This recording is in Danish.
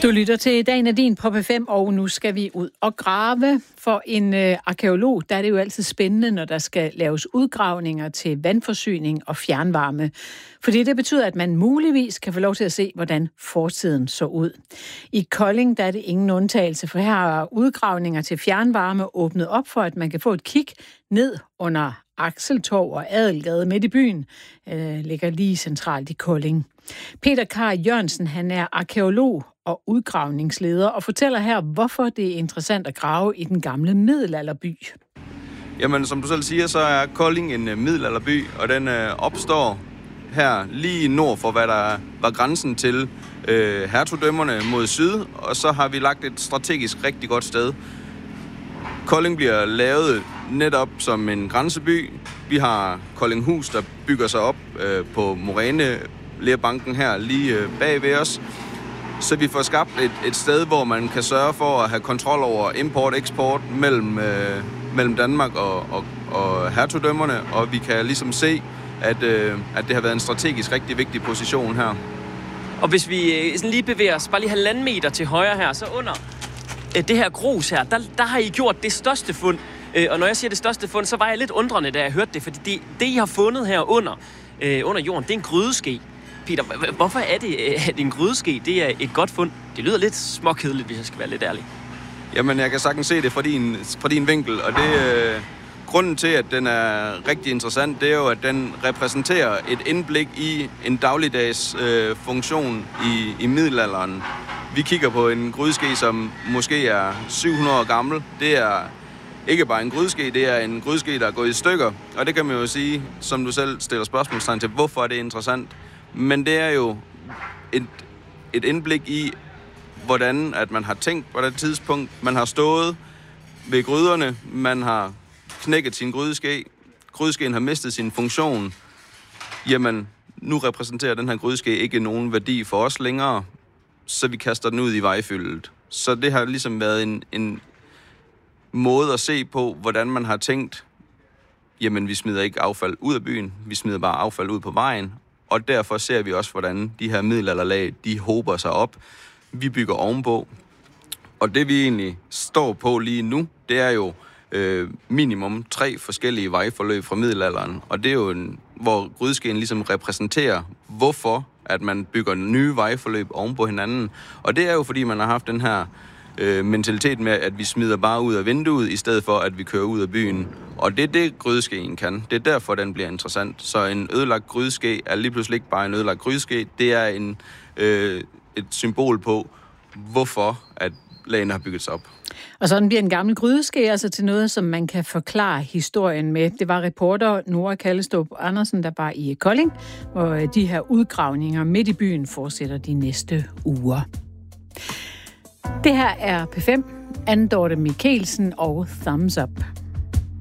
Du lytter til Dagen er din på P5, og nu skal vi ud og grave. For en arkæolog, der er det jo altid spændende, når der skal laves udgravninger til vandforsyning og fjernvarme. Fordi det betyder, at man muligvis kan få lov til at se, hvordan fortiden så ud. I Kolding, der er det ingen undtagelse, for her er udgravninger til fjernvarme åbnet op for, at man kan få et kig ned under Akseltorv og Adelgade midt i byen. Ligger lige centralt i Kolding. Peter Kar Jørgensen, han er arkæolog og udgravningsleder, og fortæller her, hvorfor det er interessant at grave i den gamle middelalderby. Jamen, som du selv siger, så er Kolding en middelalderby, og den opstår her lige nord for, hvad der var grænsen til hertugdømmerne mod syd, og så har vi lagt et strategisk rigtig godt sted. Kolding bliver lavet netop som en grænseby. Vi har Koldinghus, der bygger sig op på Moræne-lerbanken her lige bag ved os. Så vi får skabt et sted, hvor man kan sørge for at have kontrol over import og eksport mellem Danmark og hertugdømmerne, og vi kan ligesom se, at det har været en strategisk rigtig vigtig position her. Og hvis vi sådan lige bevæger os bare lige 1,5 meter til højre her, så under det her grus her, der har I gjort det største fund. Og når jeg siger det største fund, så var jeg lidt undrende, da jeg hørte det, fordi det I har fundet her under jorden, det er en grydeske. Peter, hvorfor er det, at en grydeske, det er et godt fund? Det lyder lidt småkedeligt, hvis jeg skal være lidt ærlig. Jamen, jeg kan sagtens se det fra din vinkel, og grunden til, at den er rigtig interessant, det er jo, at den repræsenterer et indblik i en dagligdags funktion i middelalderen. Vi kigger på en grydeske, som måske er 700 år gammel. Det er ikke bare en grydeske, det er en grydeske, der er gået i stykker. Og det kan man jo sige, som du selv stiller spørgsmålstegn til, hvorfor er det interessant. Men det er jo et indblik i, hvordan at man har tænkt på det tidspunkt. Man har stået ved gryderne, man har knækket sin grydeske. Grydeskeen har mistet sin funktion. Jamen, nu repræsenterer den her grydeske ikke nogen værdi for os længere, så vi kaster den ud i vejfyldet. Så det har ligesom været en måde at se på, hvordan man har tænkt, jamen vi smider ikke affald ud af byen, vi smider bare affald ud på vejen, og derfor ser vi også, hvordan de her middelalderlag, de hober sig op. Vi bygger ovenpå, og det vi egentlig står på lige nu, det er jo minimum 3 forskellige vejforløb fra middelalderen, og det er jo hvor grydeskeen ligesom repræsenterer, hvorfor at man bygger nye vejforløb oven på hinanden. Og det er jo, fordi man har haft den her mentalitet med, at vi smider bare ud af vinduet, i stedet for, at vi kører ud af byen. Og det er det, grydeskeen kan. Det er derfor, den bliver interessant. Så en ødelagt grydeske er lige pludselig ikke bare en ødelagt grydeske. Det er et symbol på, hvorfor at lagene har bygget sig op. Og sådan bliver en gammel grydeske altså til noget, som man kan forklare historien med. Det var reporter Nora Kallestrup Andersen, der var i Kolding, hvor de her udgravninger midt i byen fortsætter de næste uger. Det her er P5, Anne Dorte Mikkelsen og Thumbs Up.